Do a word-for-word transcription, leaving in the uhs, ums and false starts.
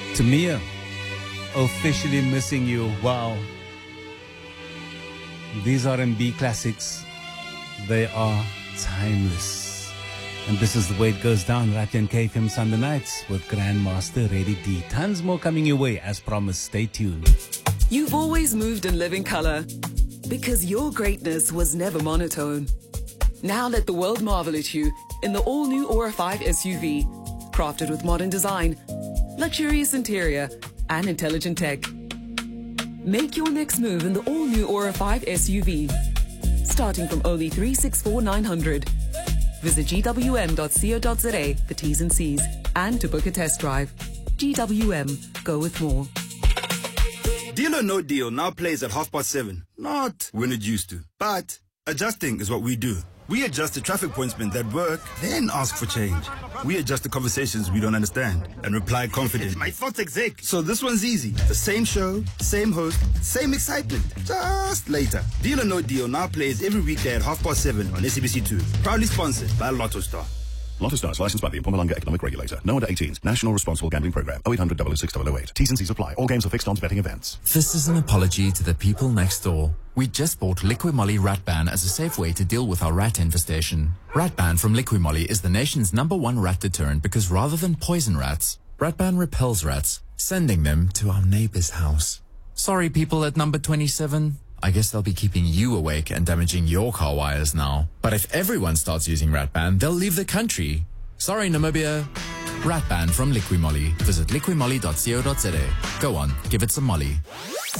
Tamia, officially missing you. Wow. These R and B classics, they are timeless. And this is the way it goes down right in K F M Sunday nights with Grandmaster Reddy D. Tons more coming your way, as promised. Stay tuned. You've always moved in living color because your greatness was never monotone. Now let the world marvel at you in the all-new Aura five S U V, crafted with modern design, luxurious interior, and intelligent tech. Make your next move in the all-new Aura five S U V, starting from only three hundred sixty-four thousand nine hundred. Visit g w m dot co dot z a for T's and C's and to book a test drive. G W M, go with more. Deal or No Deal now plays at half past seven. Not when it used to, but adjusting is what we do. We adjust the traffic pointsmen that work, then ask for change. We adjust the conversations we don't understand and reply confident. My thoughts exec. So this one's easy. The same show, same host, same excitement. Just later. Deal or No Deal now plays every weekday at half past seven on S A B C two. Proudly sponsored by Lotto Star. Lotto Stars, licensed by the Mpumalanga Economic Regulator. No under eighteens. National Responsible Gambling Program. oh eight hundred, double oh six, double oh eight. T's and C's apply. All games are fixed odds betting events. This is an apology to the people next door. We just bought Liquimolly Rat Ban as a safe way to deal with our rat infestation. Rat Ban from Liquimolly is the nation's number one rat deterrent because rather than poison rats, Rat Ban repels rats, sending them to our neighbor's house. Sorry, people at number twenty-seven. I guess they'll be keeping you awake and damaging your car wires now. But if everyone starts using Rat Ban, they'll leave the country. Sorry, Namibia. Rat Ban from Liquimolly. Visit liquimolly dot co dot z a. Go on, give it some molly.